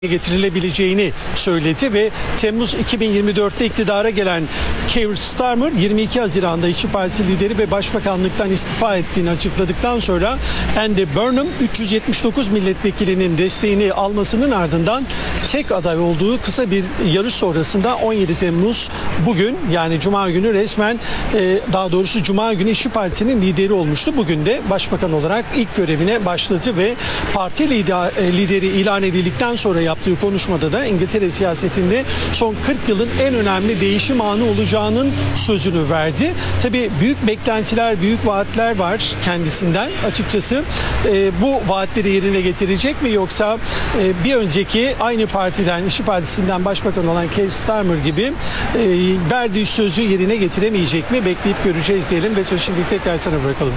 getirilebileceğini söyledi ve Temmuz 2024'te iktidara gelen Keir Starmer 22 Haziran'da İşçi Partisi lideri ve başbakanlıktan istifa ettiğini açıkladıktan sonra Andy Burnham 379 milletvekilinin desteğini almasının ardından tek aday olduğu kısa bir yarış sonrasında 17 Temmuz bugün, yani Cuma günü resmen daha doğrusu Cuma günü İşçi Partisi'nin lideri olmuştu. Bugün de başbakan olarak ilk görevine başladı ve parti lideri ilan edildikten sonra yaptığı konuşmada da İngiltere siyasetinde son 40 yılın en önemli değişim anı olacağının sözünü verdi. Tabii büyük beklentiler, büyük vaatler var kendisinden. Açıkçası bu vaatleri yerine getirecek mi, yoksa bir önceki aynı partiden, İşçi Partisi'nden başbakan olan Keir Starmer gibi verdiği sözü yerine getiremeyecek mi? Bekleyip göreceğiz diyelim ve sözü şimdi tekrar sana bırakalım.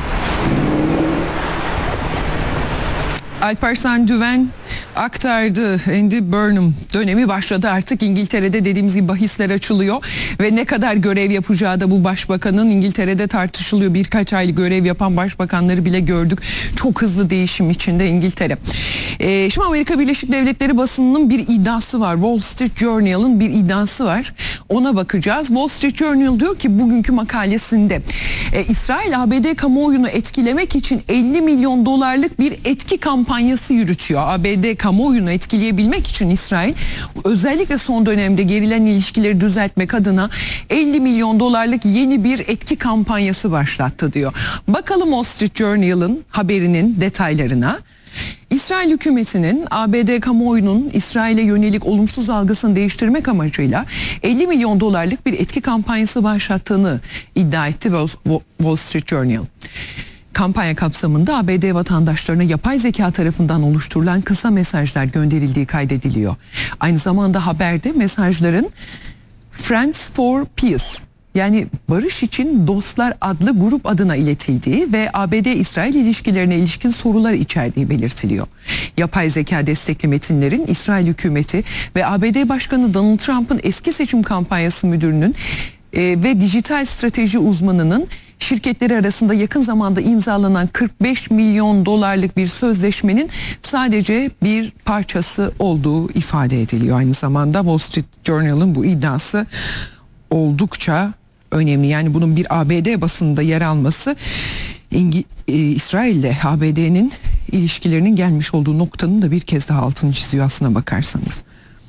Alparslan Düven aktardı. Andy Burnham dönemi başladı artık. İngiltere'de dediğimiz gibi bahisler açılıyor ve ne kadar görev yapacağı da bu başbakanın İngiltere'de tartışılıyor. Birkaç aylık görev yapan başbakanları bile gördük. Çok hızlı değişim içinde İngiltere. Şimdi Amerika Birleşik Devletleri basınının bir iddiası var. Wall Street Journal'ın bir iddiası var. Ona bakacağız. Wall Street Journal diyor ki bugünkü makalesinde İsrail ABD kamuoyunu etkilemek için 50 milyon dolarlık bir etki kampanyası yürütüyor. ABD kamuoyunu etkileyebilmek için İsrail özellikle son dönemde gerilen ilişkileri düzeltmek adına 50 milyon dolarlık yeni bir etki kampanyası başlattı diyor. Bakalım Wall Street Journal'ın haberinin detaylarına. İsrail hükümetinin ABD kamuoyunun İsrail'e yönelik olumsuz algısını değiştirmek amacıyla 50 milyon dolarlık bir etki kampanyası başlattığını iddia etti Wall Street Journal. Kampanya kapsamında ABD vatandaşlarına yapay zeka tarafından oluşturulan kısa mesajlar gönderildiği kaydediliyor. Aynı zamanda haberde mesajların Friends for Peace, yani Barış için Dostlar adlı grup adına iletildiği ve ABD-İsrail ilişkilerine ilişkin sorular içerdiği belirtiliyor. Yapay zeka destekli metinlerin İsrail hükümeti ve ABD Başkanı Donald Trump'ın eski seçim kampanyası müdürünün ve dijital strateji uzmanının şirketleri arasında yakın zamanda imzalanan 45 milyon dolarlık bir sözleşmenin sadece bir parçası olduğu ifade ediliyor. Aynı zamanda Wall Street Journal'ın bu iddiası oldukça önemli. Yani bunun bir ABD basınında yer alması İsrail ile ABD'nin ilişkilerinin gelmiş olduğu noktanın da bir kez daha altını çiziyor aslına bakarsanız.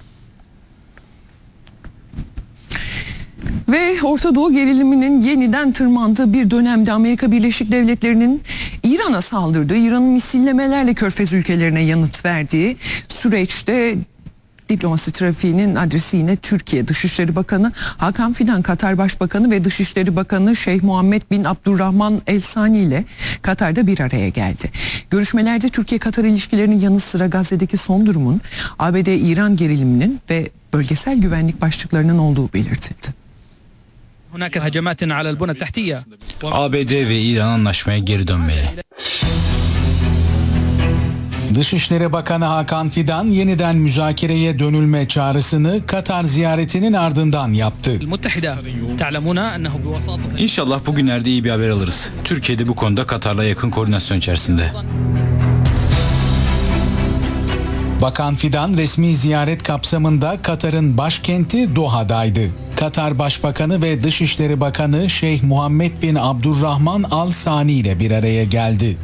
Ve Orta Doğu geriliminin yeniden tırmandığı bir dönemde Amerika Birleşik Devletleri'nin İran'a saldırdığı, İran'ın misillemelerle Körfez ülkelerine yanıt verdiği süreçte diplomasi trafiğinin adresi yine Türkiye. Dışişleri Bakanı Hakan Fidan, Katar Başbakanı ve Dışişleri Bakanı Şeyh Muhammed bin Abdurrahman El Sani ile Katar'da bir araya geldi. Görüşmelerde Türkiye-Katar ilişkilerinin yanı sıra Gazze'deki son durumun, ABD-İran geriliminin ve bölgesel güvenlik başlıklarının olduğu belirtildi. ABD ve İran anlaşmaya geri dönmeli. Dışişleri Bakanı Hakan Fidan yeniden müzakereye dönülme çağrısını Katar ziyaretinin ardından yaptı. İnşallah bugünlerde iyi bir haber alırız. Türkiye'de bu konuda Katar'la yakın koordinasyon içerisinde. Bakan Fidan resmi ziyaret kapsamında Katar'ın başkenti Doha'daydı. Katar Başbakanı ve Dışişleri Bakanı Şeyh Muhammed bin Abdurrahman Al Sani ile bir araya geldi.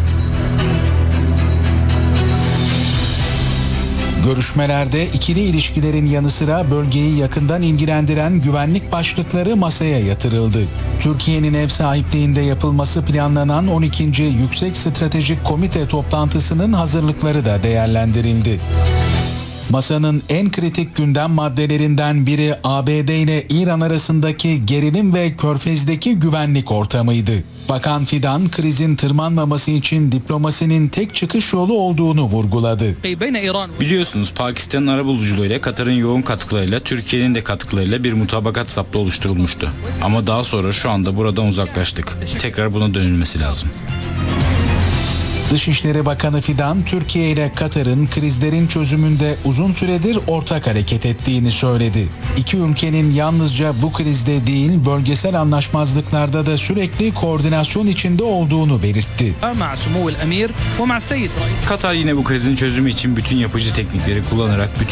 Görüşmelerde ikili ilişkilerin yanı sıra bölgeyi yakından ilgilendiren güvenlik başlıkları masaya yatırıldı. Türkiye'nin ev sahipliğinde yapılması planlanan 12. Yüksek Stratejik Komite toplantısının hazırlıkları da değerlendirildi. Masanın en kritik gündem maddelerinden biri ABD ile İran arasındaki gerilim ve Körfez'deki güvenlik ortamıydı. Bakan Fidan, krizin tırmanmaması için diplomasinin tek çıkış yolu olduğunu vurguladı. Biliyorsunuz Pakistan'ın arabuluculuğuyla, Katar'ın yoğun katkılarıyla, Türkiye'nin de katkılarıyla bir mutabakat saplı oluşturulmuştu. Ama daha sonra şu anda buradan uzaklaştık. Tekrar buna dönülmesi lazım. Dışişleri Bakanı Fidan, Türkiye ile Katar'ın krizlerin çözümünde uzun süredir ortak hareket ettiğini söyledi. İki ülkenin yalnızca bu krizde değil, bölgesel anlaşmazlıklarda da sürekli koordinasyon içinde olduğunu belirtti. مع سمو الأمير ومع السيد رئيس Katar yine bu krizin çözümü için bütün yapıcı teknikleri kullanarak